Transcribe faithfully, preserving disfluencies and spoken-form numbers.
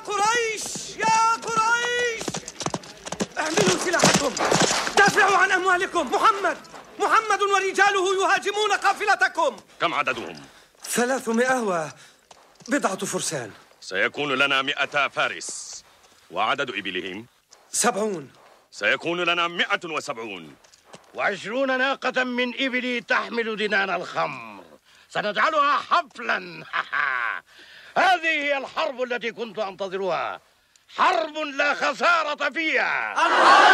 قريش يا قريش، احملوا سلاحكم، دافعوا عن أموالكم. محمد محمد ورجاله يهاجمون قافلتكم. كم عددهم؟ ثلاثمائة وبضعة فرسان. سيكون لنا مئة فارس. وعدد إبلهم؟ سبعون. سيكون لنا مئة وسبعون. وعشرون ناقة من إبلي تحمل دنان الخمر، سنجعلها حفلا. هذه هي الحرب التي كنت أنتظرها، حرب لا خسارة فيها.